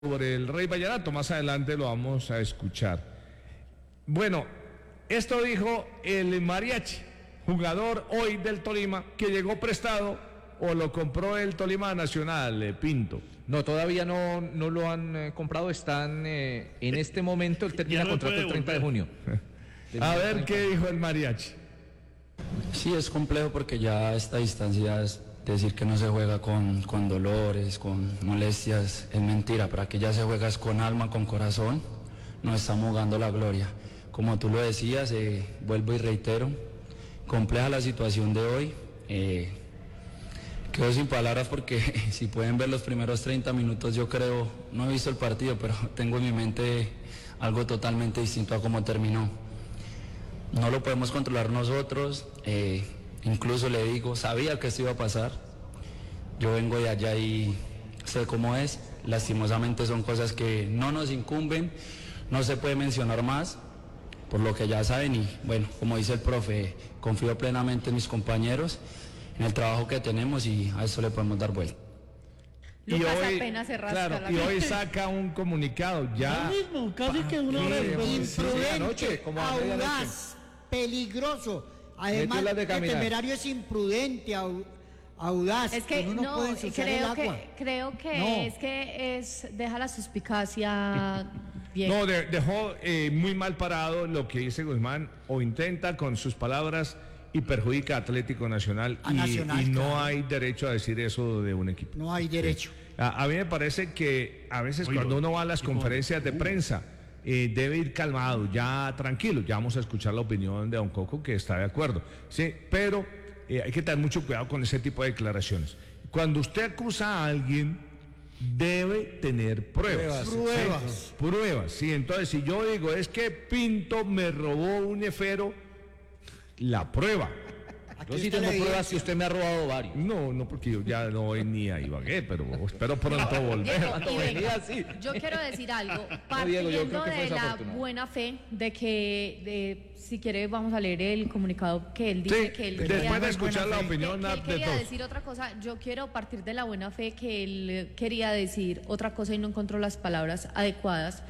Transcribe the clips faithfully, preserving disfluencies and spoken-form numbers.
Por el Rey Vallenato, más adelante lo vamos a escuchar. Bueno, esto dijo el Mariachi, jugador hoy del Tolima, que llegó prestado o lo compró el Tolima Nacional, eh, Pinto. No, todavía no, no lo han eh, comprado, están eh, en este momento, él termina no contrato el treinta de junio. A ver qué dijo el Mariachi. Sí, es complejo porque ya a esta distancia es decir que no se juega con, con dolores, con molestias, es mentira. Para que ya se juega es con alma, con corazón, nos estamos jugando la gloria. Como tú lo decías, eh, vuelvo y reitero, compleja la situación de hoy. Eh, quedo sin palabras porque si pueden ver los primeros treinta minutos, yo creo, no he visto el partido, pero tengo en mi mente algo totalmente distinto a cómo terminó. No lo podemos controlar nosotros, eh, incluso le digo, sabía que esto iba a pasar, yo vengo de allá y sé cómo es, lastimosamente son cosas que no nos incumben, no se puede mencionar más, por lo que ya saben y bueno, como dice el profe, confío plenamente en mis compañeros, en el trabajo que tenemos y a eso le podemos dar vuelta. Y Lucas hoy, apenas se rasca claro, la y cara. hoy saca un comunicado ya. Lo mismo, casi que una hora después. Imprudente, Imprudente, como a medianoche. audaz, peligroso. Además, Metió las de el caminar. temerario es imprudente, au- audaz. Es que uno no, no, puede ensuciar el creo agua. que, creo que No. es que es, deja la suspicacia bien. No, de- dejó eh, muy mal parado lo que dice Guzmán, o intenta con sus palabras y perjudica a Atlético Nacional, A y, Nacional, y no claro. hay derecho a decir eso de un equipo. No hay derecho. A, a mí me parece que a veces Oiga, cuando uno va a las ¿y conferencias de cómo? prensa, eh, debe ir calmado, ya tranquilo, ya vamos a escuchar la opinión de Don Coco, que está de acuerdo, sí, pero eh, hay que tener mucho cuidado con ese tipo de declaraciones. Cuando usted acusa a alguien, debe tener pruebas. Pruebas. ¿sí? Pruebas, sí, entonces si yo digo, es que Pinto me robó un efero, la prueba. Aquí Yo sí está la tengo pruebas evidencia. que usted me ha robado varios. No, no, porque yo ya no voy ni a Ibagué, pero espero pronto volver. Diego, Cuando y venía venga, así. yo quiero decir algo, No, Diego, yo partiendo creo que fue de la desafortunado. buena fe de que, de, si quiere vamos a leer el comunicado que él dice Sí, que él después quería- de escuchar la buena fe. opinión que, que él de quería todos. decir otra cosa, yo quiero partir de la buena fe que él quería decir otra cosa y no encontró las palabras adecuadas.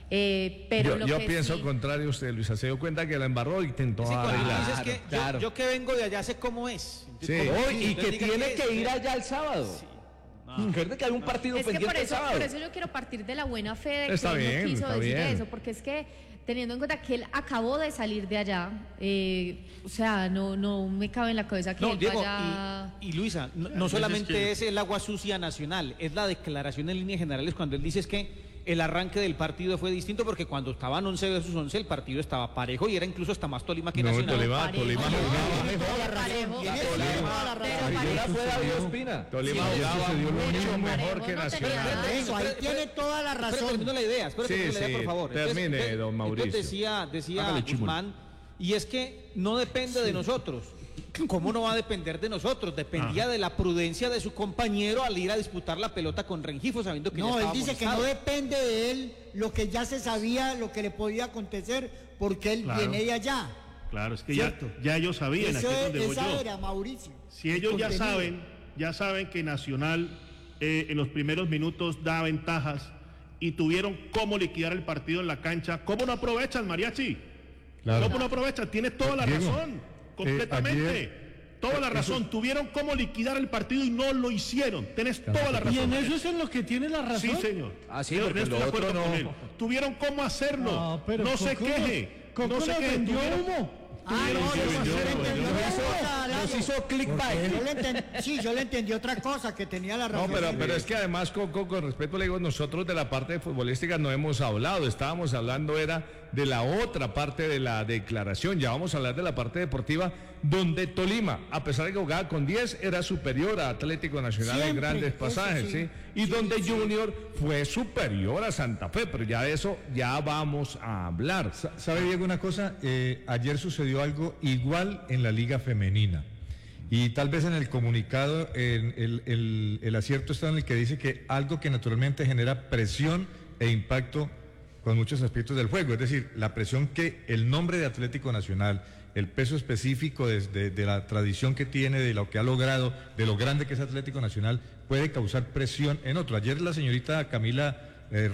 Eh, pero Yo, lo yo que pienso sí- contrario a usted, Luisa. Se dio cuenta que la embarró y intentó Sí, cuando tú arreglar. dices que yo- claro. yo, que vengo de allá sé cómo es. Sí. Hoy, y Entonces que diga tiene que que es, ir ¿eh? allá el sábado. Recuerde que hay un partido Es que pendiente por el eso, sábado. por eso yo quiero partir de la buena fe de que Está él bien, no quiso está decir bien. eso, porque es que teniendo en cuenta que él acabó de salir de allá, eh, o sea, no, no me cabe en la cabeza que No, él Diego, vaya... y, y Luisa, no, no Entonces, solamente que- es el agua sucia nacional, es la declaración en líneas generales cuando él dice es que el arranque del partido fue distinto porque cuando estaban once versus once el partido estaba parejo y era incluso hasta más Tolima que No, Nacional. Tolima, Parejo, Tolima no, jugaba parejo, parejo, Tiene pero toda la razón. parejo. Figura fue David Ospina. Tolima Sí, jugaba sucedió lo mucho mismo. mejor Parejo que no Nacional. tenía nada. Eso, ahí Espere, tiene espere, toda la Espera, razón. termino la idea, espera, Sí, termino la idea, sí, por favor. termine, entonces, don Mauricio. Entonces decía, decía Hágale, Chimuelo. Guzmán, y es que no depende de nosotros. ¿Cómo no va a depender de nosotros? Dependía de la prudencia de su compañero al ir a disputar la pelota con Rengifo sabiendo que ya No, él estaba dice que no amonestado. depende de él lo que ya se sabía, lo que le podía acontecer, porque él Claro. viene de allá. Claro, es que ya, ¿Cierto? ya ellos sabían, aquí Eso es es, donde voy esa yo. era, Mauricio. Si ellos ya Contenido. saben, ya saben que Nacional eh, en los primeros minutos da ventajas y tuvieron cómo liquidar el partido en la cancha, ¿cómo no aprovechan, Mariachi? Claro. ¿Cómo no aprovechan? Tienes toda la Diego, razón, completamente. ayer- toda la eso- razón. Tuvieron cómo liquidar el partido y no lo hicieron. Tienes toda la razón. Y en eso es en lo que tiene la razón. Sí, señor. Ah, sí, Yo porque estoy lo de acuerdo otro con no. él. Tuvieron cómo hacerlo. No, pero no se Coco- queje. Coco no se nos queje. vendió Tuvieron- humo. Ah, no, Sí, yo, sí, yo yo- le yo- entendí yo- otra cosa, Nos Lalo. hizo clickbait. Yo le entendí- sí, yo le entendí otra cosa, que tenía la No, razón. pero, pero es que además, Coco, con respeto le digo, nosotros de la parte futbolística no hemos hablado, estábamos hablando era de la otra parte de la declaración, ya vamos a hablar de la parte deportiva, donde Tolima, a pesar de que jugaba con diez, era superior a Atlético Nacional en Siempre, grandes eso pasajes, sí. ¿sí? Y Sí, donde sí. Junior fue superior a Santa Fe, pero ya de eso ya vamos a hablar. Sa- ¿Sabe, Diego, una cosa? Eh, ayer sucedió algo igual en la Liga Femenina. Y tal vez en el comunicado el, el- el- el acierto está en el que dice que algo que naturalmente genera presión e impacto con muchos aspectos del juego. Es decir, la presión que el nombre de Atlético Nacional, el peso específico de, de- de la tradición que tiene, de lo que ha logrado, de lo grande que es Atlético Nacional, puede causar presión en otro. Ayer la señorita Camila eh,